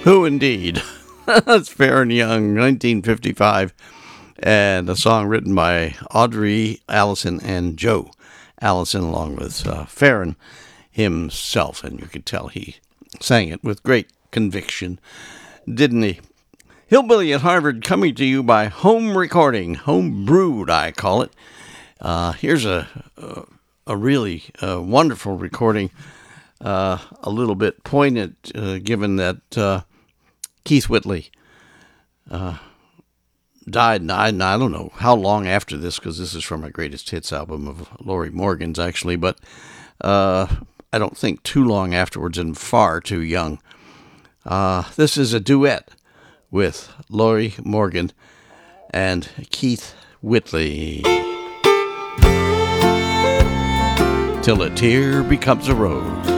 Who indeed? That's Faron Young, 1955, and a song written by Audrey Allison and Joe Allison, along with Faron himself. And you could tell he sang it with great conviction, didn't he? Hillbilly at Harvard, coming to you by Home Recording, home brewed, I call it. Here's a really wonderful recording, a little bit poignant, given that Keith Whitley died, and I don't know how long after this, because this is from my greatest hits album of Lorrie Morgan's, actually, but I don't think too long afterwards, and far too young. This is a duet with Lorrie Morgan and Keith Whitley. Till a tear becomes a rose.